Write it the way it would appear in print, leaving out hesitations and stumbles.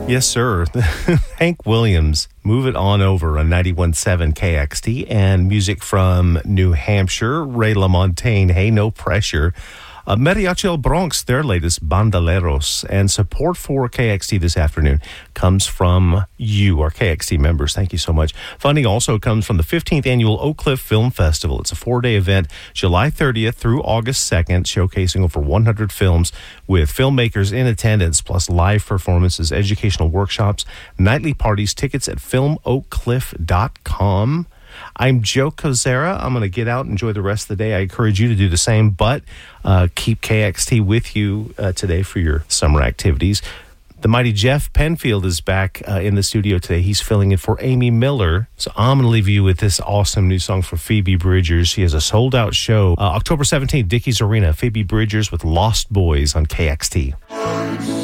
Yes, sir. Hank Williams, Move It On Over on 91.7 KXT, and music from New Hampshire, Ray LaMontagne, Hey No Pressure. Mariachi El Bronx, their latest, Bandoleros. And support for KXT this afternoon comes from you, our KXT members. Thank you so much. Funding also comes from the 15th Annual Oak Cliff Film Festival. It's a 4-day event, July 30th through August 2nd, showcasing over 100 films with filmmakers in attendance, plus live performances, educational workshops, nightly parties, tickets at filmoakcliff.com. I'm Joe Kozera. I'm going to get out and enjoy the rest of the day. I encourage you to do the same, but keep KXT with you today for your summer activities. The mighty Jeff Penfield is back in the studio today. He's filling in for Amy Miller. So I'm going to leave you with this awesome new song from Phoebe Bridgers. She has a sold-out show October 17th, Dickies Arena. Phoebe Bridgers with Lost Boys on KXT.